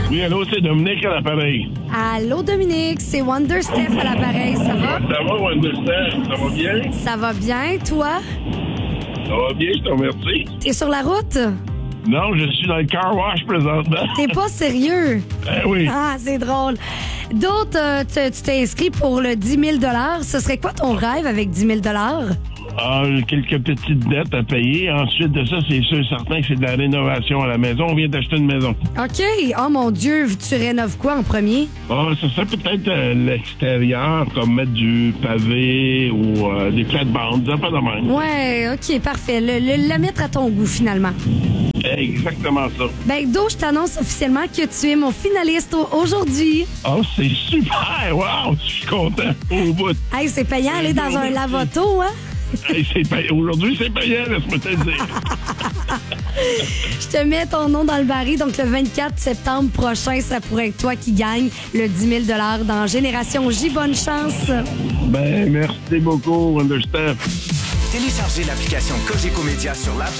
Oui, allô, c'est Dominique à l'appareil. Allô, Dominique, c'est Wonder Steph à l'appareil, ça va? Ça va, Wonderstep? Ça va bien? Ça va bien, toi? Ça va bien, je te remercie. T'es sur la route? Non, je suis dans le car wash présentement. T'es pas sérieux? Oui. Ah, c'est drôle. D'autres, tu t'es inscrit pour le 10 000 $. Ce serait quoi ton rêve avec 10 000 $? Ah, quelques petites dettes à payer. Ensuite de ça, c'est sûr et certain que c'est de la rénovation à la maison. On vient d'acheter une maison. OK. Oh mon Dieu, tu rénoves quoi en premier? Ah, ça serait peut-être l'extérieur, comme mettre du pavé ou des plates-bandes, pas de même. Ouais, OK, parfait. Le mettre à ton goût, finalement. Exactement ça. Ben, Do, je t'annonce officiellement que tu es mon finaliste aujourd'hui. Oh, c'est super! Wow! Je suis content au bout. Hey, c'est payant aller dans un lavoto, hein? Hey, aujourd'hui, c'est payant, laisse-moi te le dire. Je te mets ton nom dans le baril. Donc, le 24 septembre prochain, ça pourrait être toi qui gagne le 10 000 $ dans Génération J. Bonne chance. Ben, merci beaucoup, Wonderstep. Téléchargez l'application Cogeco Média sur l'App